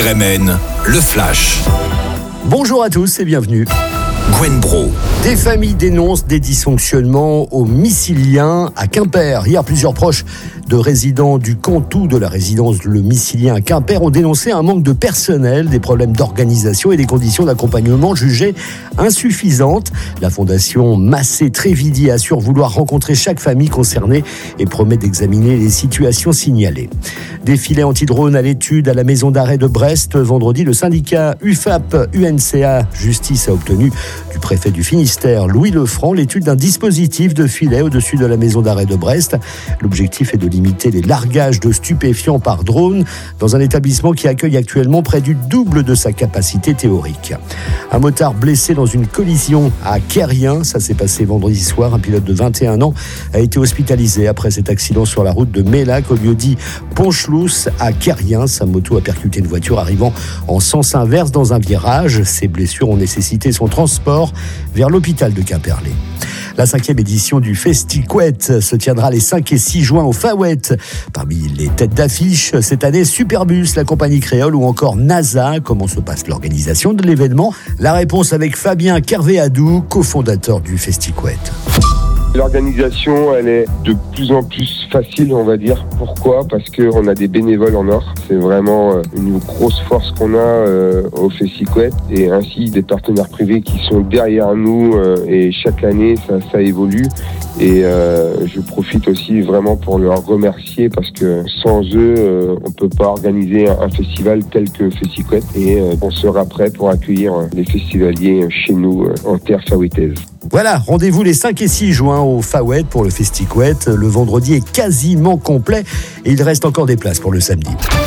RMN, le Flash. Bonjour à tous et bienvenue. Gwen Bro. Des familles dénoncent des dysfonctionnements au Missilien à Quimper. Hier, plusieurs proches de résidents du Cantou de la résidence Le Missilien à Quimper ont dénoncé un manque de personnel, des problèmes d'organisation et des conditions d'accompagnement jugées insuffisantes. La fondation Massé-Trévidi assure vouloir rencontrer chaque famille concernée et promet d'examiner les situations signalées. Des filets anti-drones à l'étude à la maison d'arrêt de Brest. Vendredi, le syndicat UFAP-UNCA Justice a obtenu du préfet du Finistère, Louis Lefranc, l'étude d'un dispositif de filet au-dessus de la maison d'arrêt de Brest. L'objectif est de limiter les largages de stupéfiants par drone dans un établissement qui accueille actuellement près du double de sa capacité théorique. Un motard blessé dans une collision à Quérien, ça s'est passé vendredi soir. Un pilote de 21 ans a été hospitalisé après cet accident sur la route de Mélac au lieu-dit Ponchelousse à Quérien. Sa moto a percuté une voiture arrivant en sens inverse dans un virage. Ses blessures ont nécessité son transport vers l'hôpital de Quimperlé. La 5e édition du FestiQuet se tiendra les 5 et 6 juin au Fawet. Parmi les têtes d'affiche, cette année, Superbus, la compagnie créole ou encore NASA. Comment se passe l'organisation de l'événement ? La réponse avec Fabien Kervéadou, cofondateur du FestiQuet. L'organisation, elle est de plus en plus facile, on va dire. Pourquoi ? Parce qu'on a des bénévoles en or. C'est vraiment une grosse force qu'on a au FestiQuet et ainsi des partenaires privés qui sont derrière nous et chaque année, ça évolue. Et je profite aussi vraiment pour leur remercier parce que sans eux, on peut pas organiser un festival tel que FestiQuet et on sera prêt pour accueillir les festivaliers chez nous en terre fawetaise. Voilà, rendez-vous les 5 et 6 juin au Fawet pour le FestiQuet. Le vendredi est quasiment complet et il reste encore des places pour le samedi.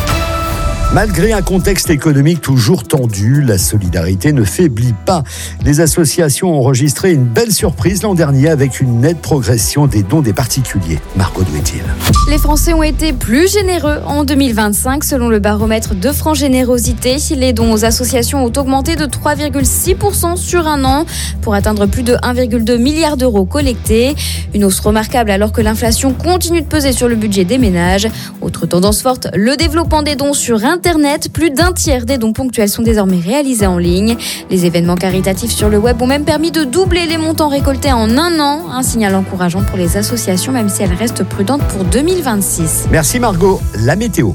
Malgré un contexte économique toujours tendu, la solidarité ne faiblit pas. Les associations ont enregistré une belle surprise l'an dernier avec une nette progression des dons des particuliers. Margot Douetil. Les Français ont été plus généreux en 2025 selon le baromètre de France Générosité. Les dons aux associations ont augmenté de 3,6% sur un an pour atteindre plus de 1,2 milliard d'euros collectés. Une hausse remarquable alors que l'inflation continue de peser sur le budget des ménages. Autre tendance forte, le développement des dons sur Internet. Plus d'un tiers des dons ponctuels sont désormais réalisés en ligne. Les événements caritatifs sur le web ont même permis de doubler les montants récoltés en un an. Un signal encourageant pour les associations, même si elles restent prudentes pour 2026. Merci Margot. La météo.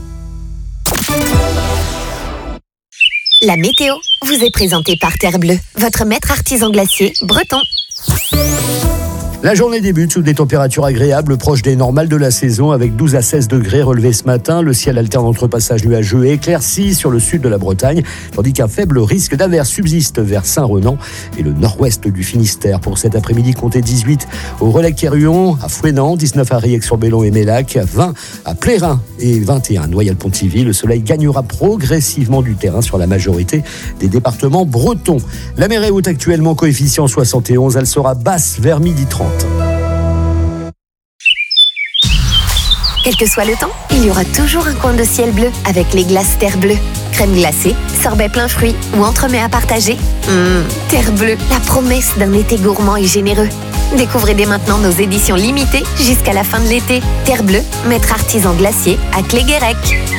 La météo vous est présentée par Terre Bleue, votre maître artisan glacier breton. La journée débute sous des températures agréables, proches des normales de la saison, avec 12 à 16 degrés relevés ce matin. Le ciel alterne entre passages nuageux et éclaircis sur le sud de la Bretagne, tandis qu'un faible risque d'averse subsiste vers Saint-Renan et le nord-ouest du Finistère. Pour cet après-midi, comptez 18 au Relecq-Kerhuon, à Fouesnant, 19 à Riec-sur-Bellon et Mélac, 20 à Plérin et 21 à Noyal-Pontivy. Le soleil gagnera progressivement du terrain sur la majorité des départements bretons. La mer est haute actuellement, coefficient 71, elle sera basse vers 12h30. Quel que soit le temps, il y aura toujours un coin de ciel bleu avec les glaces Terre Bleue. Crème glacée, sorbet plein fruits ou entremets à partager. Terre Bleue, la promesse d'un été gourmand et généreux. Découvrez dès maintenant nos éditions limitées jusqu'à la fin de l'été. Terre Bleue, maître artisan glacier à Cléguérec.